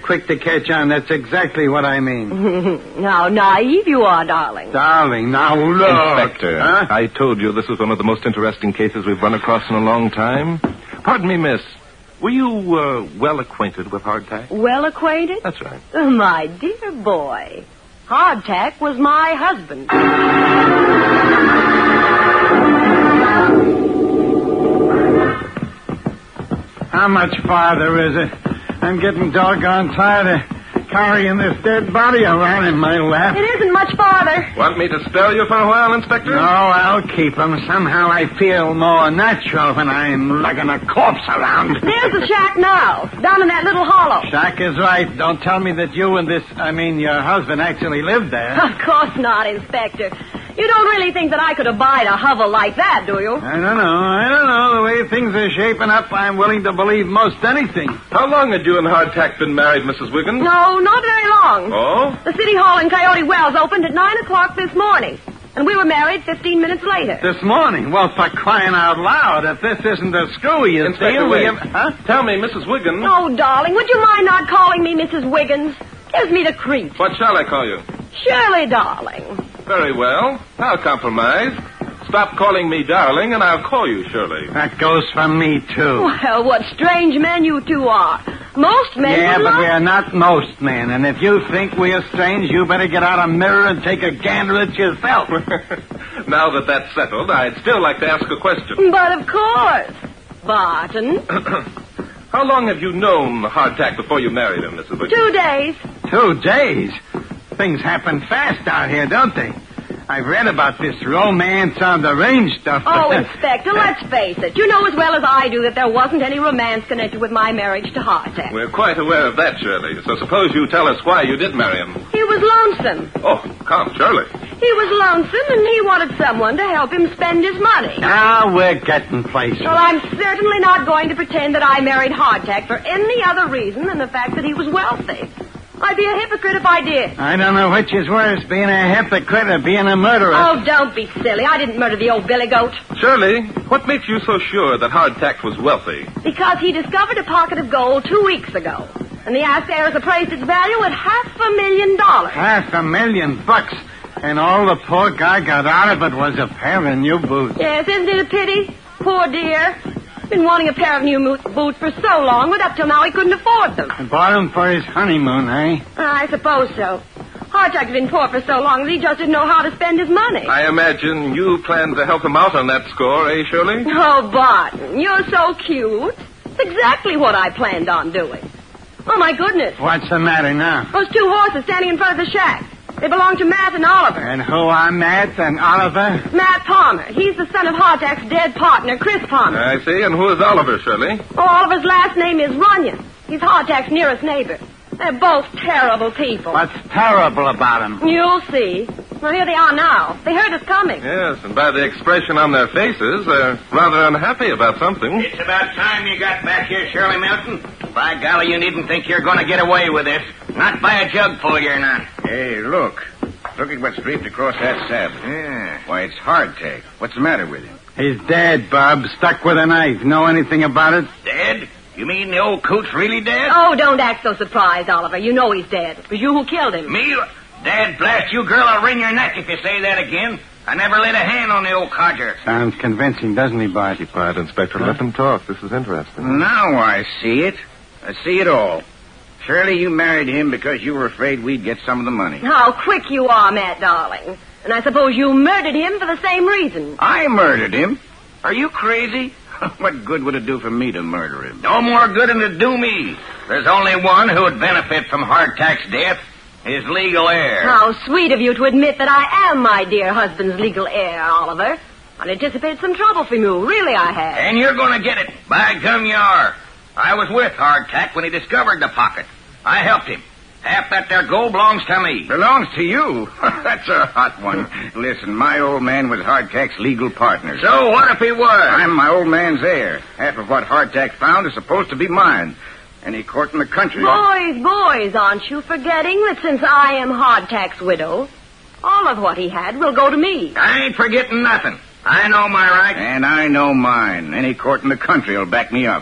quick to catch on. That's exactly what I mean. How naive you are, darling. Darling, now look. Inspector, Huh? I told you this was one of the most interesting cases we've run across in a long time. Pardon me, miss. Were you well acquainted with hardtack? Well acquainted? That's right. Oh, my dear boy. Hardtack was my husband. How much farther is it? I'm getting doggone tired of carrying this dead body around in my lap. It isn't much farther. Want me to spell you for a while, Inspector? No, I'll keep him. Somehow I feel more natural when I'm lugging a corpse around. There's the shack now, down in that little hollow. Shack is right. Don't tell me that you and your husband actually lived there. Of course not, Inspector. You don't really think that I could abide a hovel like that, do you? I don't know. The way things are shaping up, I'm willing to believe most anything. How long had you and Hardtack been married, Mrs. Wiggins? No, not very long. Oh? The city hall in Coyote Wells opened at 9 o'clock this morning. And we were married 15 minutes later. This morning? Well, for crying out loud, if this isn't a screwy Inspector, deal, wait. Huh? Tell me, Mrs. Wiggins. Oh, darling, would you mind not calling me Mrs. Wiggins? Gives me the creeps. What shall I call you? Shirley, darling. Very well. I'll compromise. Stop calling me darling, and I'll call you Shirley. That goes for me, too. Well, what strange men you two are. Most men Yeah, would but love... we are not most men, and if you think we are strange, you better get out a mirror and take a gander at yourself. Now that that's settled, I'd still like to ask a question. But of course. Barton. How long have you known Hardtack before you married him, Mrs. Wiggins? 2 days. 2 days? Things happen fast out here, don't they? I've read about this romance on the range stuff. Oh, Inspector, let's face it. You know as well as I do that there wasn't any romance connected with my marriage to Hardtack. We're quite aware of that, Shirley. So suppose you tell us why you did marry him. He was lonesome. Oh, come, Shirley. He was lonesome, and he wanted someone to help him spend his money. Now we're getting places. Well, I'm certainly not going to pretend that I married Hardtack for any other reason than the fact that he was wealthy. I'd be a hypocrite if I did. I don't know which is worse, being a hypocrite or being a murderer. Oh, don't be silly. I didn't murder the old billy goat. Shirley, what makes you so sure that Hardtack was wealthy? Because he discovered a pocket of gold 2 weeks ago. And the asked heirs appraised its value at $500,000. $500,000. And all the poor guy got out of it was a pair of new boots. Yes, isn't it a pity? Poor dear. Been wanting a pair of new boots for so long, but up till now he couldn't afford them. I bought them for his honeymoon, eh? I suppose so. Hardtack had been poor for so long that he just didn't know how to spend his money. I imagine you planned to help him out on that score, eh, Shirley? Oh, Barton, you're so cute. It's exactly what I planned on doing. Oh, my goodness. What's the matter now? Those 2 horses standing in front of the shack. They belong to Matt and Oliver. And who are Matt and Oliver? Matt Palmer. He's the son of Hardtack's dead partner, Chris Palmer. I see. And who is Oliver, Shirley? Oh, Oliver's last name is Runyon. He's Hardtack's nearest neighbor. They're both terrible people. What's terrible about them? You'll see. Well, here they are now. They heard us coming. Yes, and by the expression on their faces, they're rather unhappy about something. It's about time you got back here, Shirley Milton. By golly, you needn't think you're going to get away with this. Not by a jugful, you're not. Hey, look. Look at what's draped across that saddle. Yeah. Why, it's Hardtack. What's the matter with him? He's dead, Bob. Stuck with a knife. Know anything about it? Dead? You mean the old coot's really dead? Oh, don't act so surprised, Oliver. You know he's dead. It was you who killed him. Me? Dad blast you, girl. I'll wring your neck if you say that again. I never laid a hand on the old codger. Sounds convincing, doesn't he, Bart? Keep quiet, Inspector. Let them talk. This is interesting. Now I see it. I see it all. Shirley, you married him because you were afraid we'd get some of the money. How quick you are, Matt, darling. And I suppose you murdered him for the same reason. I murdered him? Are you crazy? What good would it do for me to murder him? No more good than it do me. There's only one who would benefit from Hardtack's death. His legal heir. How sweet of you to admit that I am my dear husband's legal heir, Oliver. I'd anticipated some trouble from you. Really, I had. And you're going to get it. By gum, you are. I was with Hardtack when he discovered the pocket. I helped him. Half that there gold belongs to me. Belongs to you? That's a hot one. Listen, my old man was Hardtack's legal partner. So what if he was? I'm my old man's heir. Half of what Hardtack found is supposed to be mine. Any court in the country. Boys, aren't you forgetting that since I am Hardtack's widow, all of what he had will go to me? I ain't forgetting nothing. I know my rights. And I know mine. Any court in the country will back me up.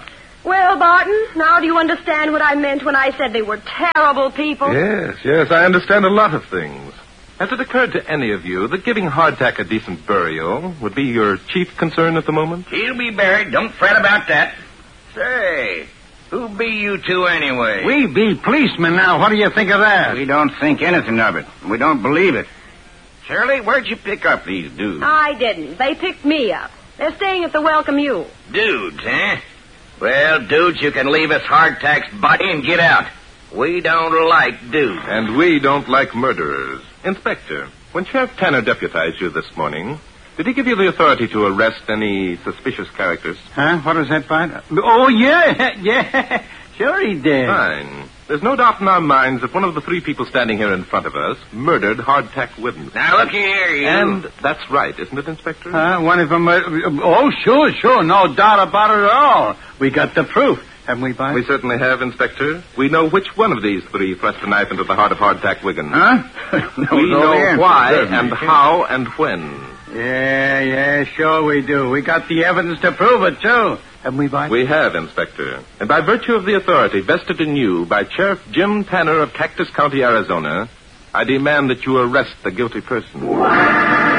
Well, Barton, now do you understand what I meant when I said they were terrible people? Yes, I understand a lot of things. Has it occurred to any of you that giving Hardtack a decent burial would be your chief concern at the moment? He'll be buried. Don't fret about that. Say, who be you two anyway? We be policemen now. What do you think of that? We don't think anything of it. We don't believe it. Shirley, where'd you pick up these dudes? I didn't. They picked me up. They're staying at the Welcome U. Dudes, eh? Well, dudes, you can leave us Hardtack's body and get out. We don't like dudes. And we don't like murderers. Inspector, when Sheriff Tanner deputized you this morning, did he give you the authority to arrest any suspicious characters? Huh? What was that, Bart? Oh, yeah. Sure he did. Fine. There's no doubt in our minds that one of the three people standing here in front of us murdered Hardtack Whitten. Now, look here, you. And that's right, isn't it, Inspector? One of them... oh, sure. No doubt about it at all. We got the proof. Haven't we, Bart? We certainly have, Inspector. We know which one of these three thrust a knife into the heart of Hardtack Wiggins. Huh? We know why and how and when. Yeah, sure we do. We got the evidence to prove it, too. Haven't we, Bart? We have, Inspector. And by virtue of the authority vested in you by Sheriff Jim Tanner of Cactus County, Arizona, I demand that you arrest the guilty person.